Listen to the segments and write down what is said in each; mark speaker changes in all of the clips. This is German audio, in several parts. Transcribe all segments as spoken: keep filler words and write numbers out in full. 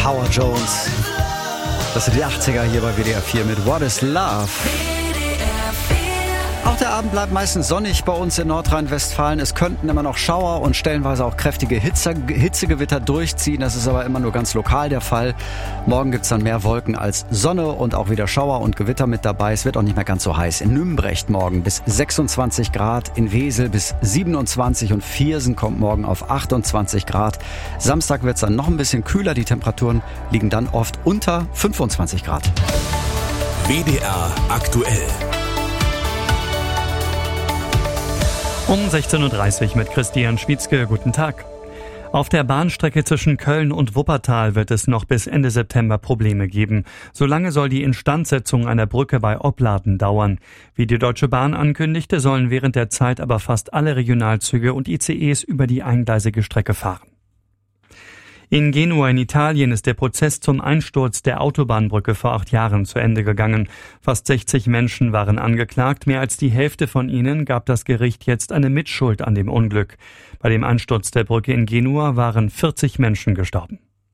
Speaker 1: Howard Jones. Das sind die achtziger hier bei W D R vier mit What is Love. Auch der Abend bleibt meistens sonnig bei uns in Nordrhein-Westfalen. Es könnten immer noch Schauer und stellenweise auch kräftige Hitze, Hitzegewitter durchziehen. Das ist aber immer nur ganz lokal der Fall. Morgen gibt's dann mehr Wolken als Sonne und auch wieder Schauer und Gewitter mit dabei. Es wird auch nicht mehr ganz so heiß. In Nümbrecht morgen bis sechsundzwanzig Grad, in Wesel bis siebenundzwanzig und Viersen kommt morgen auf achtundzwanzig Grad. Samstag wird's dann noch ein bisschen kühler. Die Temperaturen liegen dann oft unter fünfundzwanzig Grad.
Speaker 2: W D R aktuell.
Speaker 3: Um sechzehn Uhr dreißig mit Christian Schmietzke. Guten Tag. Auf der Bahnstrecke zwischen Köln und Wuppertal wird es noch bis Ende September Probleme geben. Solange soll die Instandsetzung einer Brücke bei Opladen dauern. Wie die Deutsche Bahn ankündigte, sollen während der Zeit aber fast alle Regionalzüge und I C Es über die eingleisige Strecke fahren. In Genua in Italien ist der Prozess zum Einsturz der Autobahnbrücke vor acht Jahren zu Ende gegangen. Fast sechzig Menschen waren angeklagt. Mehr als die Hälfte von ihnen gab das Gericht jetzt eine Mitschuld an dem Unglück. Bei dem Einsturz der Brücke in Genua waren vierzig Menschen gestorben.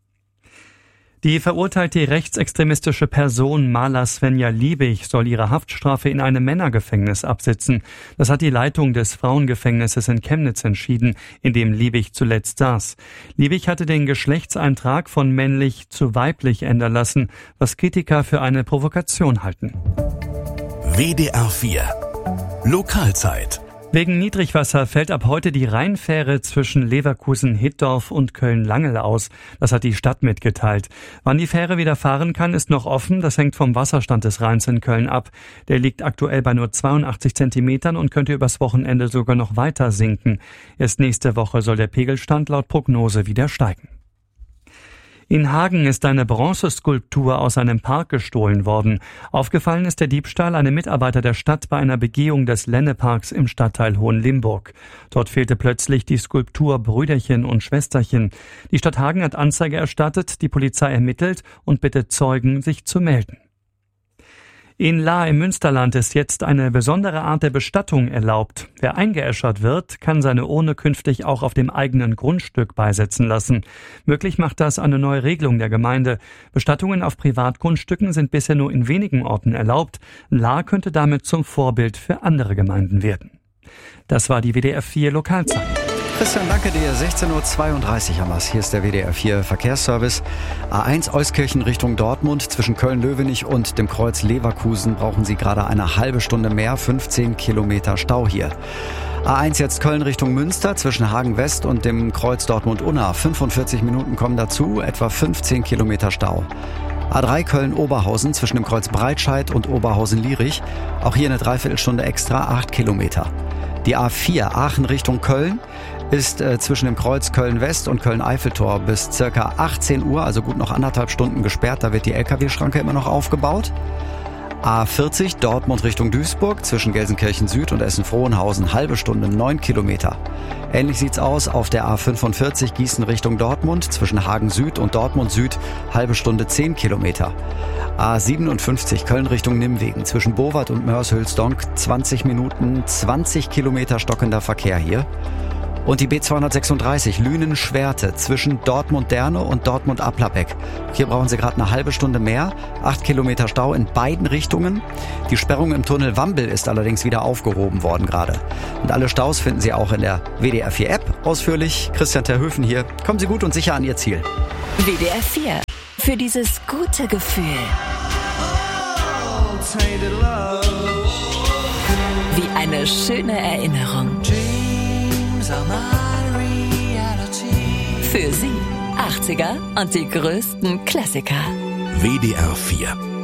Speaker 3: Die verurteilte rechtsextremistische Person Mala Svenja Liebig soll ihre Haftstrafe in einem Männergefängnis absitzen. Das hat die Leitung des Frauengefängnisses in Chemnitz entschieden, in dem Liebig zuletzt saß. Liebig hatte den Geschlechtseintrag von männlich zu weiblich ändern lassen, was Kritiker für eine Provokation halten.
Speaker 2: W D R vier Lokalzeit.
Speaker 3: Wegen Niedrigwasser fällt ab heute die Rheinfähre zwischen Leverkusen-Hittorf und Köln-Langel aus. Das hat die Stadt mitgeteilt. Wann die Fähre wieder fahren kann, ist noch offen. Das hängt vom Wasserstand des Rheins in Köln ab. Der liegt aktuell bei nur zweiundachtzig Zentimetern und könnte übers Wochenende sogar noch weiter sinken. Erst nächste Woche soll der Pegelstand laut Prognose wieder steigen. In Hagen ist eine Bronzeskulptur aus einem Park gestohlen worden. Aufgefallen ist der Diebstahl einem Mitarbeiter der Stadt bei einer Begehung des Lenneparks im Stadtteil Hohenlimburg. Dort fehlte plötzlich die Skulptur Brüderchen und Schwesterchen. Die Stadt Hagen hat Anzeige erstattet, die Polizei ermittelt und bittet Zeugen, sich zu melden. In Lahr im Münsterland ist jetzt eine besondere Art der Bestattung erlaubt. Wer eingeäschert wird, kann seine Urne künftig auch auf dem eigenen Grundstück beisetzen lassen. Möglich macht das eine neue Regelung der Gemeinde. Bestattungen auf Privatgrundstücken sind bisher nur in wenigen Orten erlaubt. Lahr könnte damit zum Vorbild für andere Gemeinden werden. Das war die W D R vier Lokalzeit.
Speaker 1: Christian, danke dir. sechzehn Uhr zweiunddreißig haben wir's. Hier ist der W D R vier Verkehrsservice. A eins Euskirchen Richtung Dortmund. Zwischen Köln-Löwenich und dem Kreuz Leverkusen brauchen Sie gerade eine halbe Stunde mehr. fünfzehn Kilometer Stau hier. A eins jetzt Köln Richtung Münster. Zwischen Hagen West und dem Kreuz Dortmund-Unna. fünfundvierzig Minuten kommen dazu. Etwa fünfzehn Kilometer Stau. A drei Köln-Oberhausen zwischen dem Kreuz Breitscheid und Oberhausen-Lierich. Auch hier eine Dreiviertelstunde extra. acht Kilometer. Die A vier Aachen Richtung Köln ist äh, zwischen dem Kreuz Köln-West und Köln-Eiffeltor bis circa achtzehn Uhr, also gut noch anderthalb Stunden gesperrt. Da wird die L K W-Schranke immer noch aufgebaut. A vierzig Dortmund Richtung Duisburg zwischen Gelsenkirchen Süd und Essen-Frohnhausen, halbe Stunde, neun Kilometer. Ähnlich sieht's aus auf der A fünfundvierzig Gießen Richtung Dortmund zwischen Hagen Süd und Dortmund Süd, halbe Stunde, zehn Kilometer. A siebenundfünfzig Köln Richtung Nimwegen zwischen Bowart und Mörs-Hülsdonk, zwanzig Minuten, zwanzig Kilometer stockender Verkehr hier. Und die B zweihundertsechsunddreißig Lünen-Schwerte zwischen Dortmund-Derne und Dortmund-Applerbeck. Hier brauchen Sie gerade eine halbe Stunde mehr. Acht Kilometer Stau in beiden Richtungen. Die Sperrung im Tunnel Wambel ist allerdings wieder aufgehoben worden gerade. Und alle Staus finden Sie auch in der W D R vier App ausführlich. Christian Terhöfen hier. Kommen Sie gut und sicher an Ihr Ziel.
Speaker 4: W D R vier. Für dieses gute Gefühl. Wie eine schöne Erinnerung. Für Sie achtziger und die größten Klassiker.
Speaker 2: W D R vier